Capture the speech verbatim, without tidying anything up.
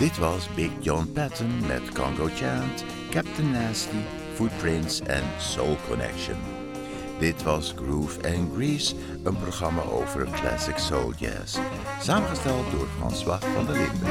Dit was Big John Patton met Congo Chant, Captain Nasty, Footprints en Soul Connection. Dit was Groove and Grease, een programma over classic soul jazz. Samengesteld door François van der Linden.